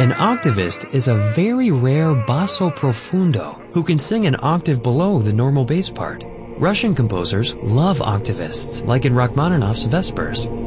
An octavist is a very rare basso profundo who can sing an octave below the normal bass part. Russian composers love octavists, like in Rachmaninoff's Vespers.